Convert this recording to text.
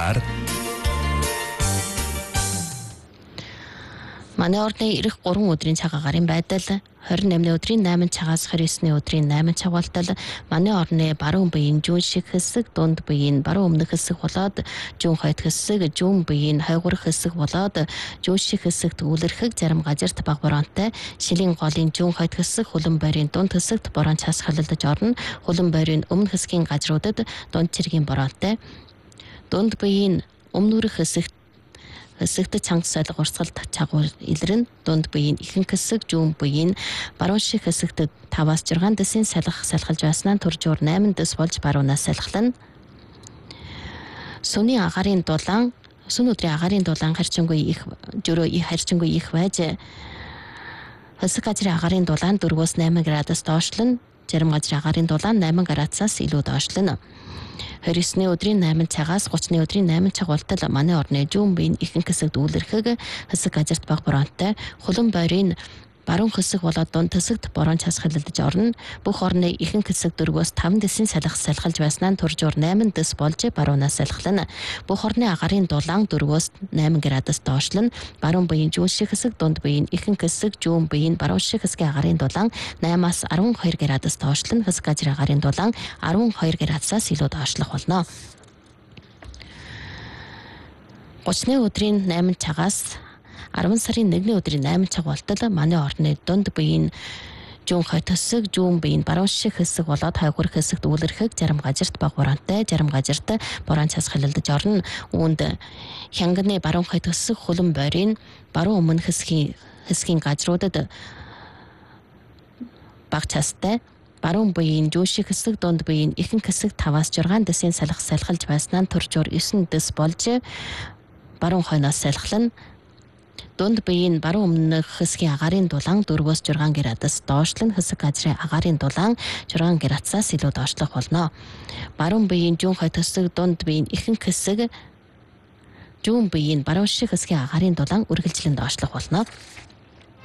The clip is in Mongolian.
агаар Манай орны ирэх 3 өдрийн цаг агарын байдал 28-ны өдрийн 8 цагаас 29-ны өдрийн 8 цаг болтол манай орны баруун буян зүүн шиг хэсэг, дунд буян баруун өмнөх хэсэг болоод зүүн хойд хэсэг, зүүн буян хойгуур хэсэг болоод зүүн шиг хэсэгт үлэрхэг зарим газарт бага боронтой, шилийн голын зүүн хойд хэсэг, хөлөн бойрын дунд хэсэгт борон цас халилдаж орно. Хөлөн бойрын өмнө хэсгийн газруудад дунд цэргийн боронтой, дунд буян өмнөрөх хэсэгт цанг соёлго урсгалд чагуул илрэн, дунд буян ихэнх хэсэг, зүүн буян баруун шиг хэсэгт 5-аас 6 дэсийн салхалж байснаа турж уур 8 дэс болж баруунаас салхилна. Сүн өдрийн агаарын дулаан харьцангуй их байж хэсэг газрын агаарын дулаан 4-өөс 8 градус доошлон, зарим газрын агаарын дулаан 8 градусаас илүү доошлно. 29-ны өдрийн 8 цагаас 30-ны өдрийн 8 цаг болтол манай орны зүүн буян ихэнх хэсэгт үлэрхэг, хэсэг газарт бага боронтой, хөлөн бойрын баруун хэсэг болоод дунд хэсэгт борон цас халилдаж орно. Бүх орны ихэнх хэсэг 4-өөс 5 дэсийн салхалж байснаа турж уур 8 дэс болж баруунаас салхилна. Бүх орны агаарын дулаан 4-өөс 8 градус доошлон, баруун буян зүүн шиг хэсэг, дунд буян ихэнх хэсэг, зүүн буян баруун шиг хэсгийн агаарын дулаан 8-аас 12 градус доошлон, хэсэг газрын агаарын дулаан 12 градусаас илүү доошлох болно. 30-ны өдрийн 8 цагаас 10 сарын 1-ний өдрийн 8 цаг болтол манай орны дунд буян зүүн хойд хэсэг, зүүн буян баруун шиг хэсэг болоод хойгуур хэсэгт үлэрхэг, зарим газарт бага боронтой, зарим газарт борон цас халилдаж орно. Үүнд хянганы баруун хойд хэсэг, хөлөн бойрын баруун өмнөх хэсгийн газруудад бага цастай, баруун буян зүүн шиг хэсэг, дунд буян ихэнх хэсэг 5-аас 6 дэсийн салхалж байснаа турж уур 9 дэс болж баруун хойноос салхилна. Дунд буян баруун өмнөх хэсгийн агаарын дулаан 4-өөс 6 градус доошлон, хэсэг газрын агаарын дулаан 6 градусаас илүү доошлох болно. Баруун буян зүүн хойд хэсэг, дунд буян ихэнх хэсэг, зүүн буян баруун шиг хэсгийн агаарын дулаан үргэлжлэн доошлох болно.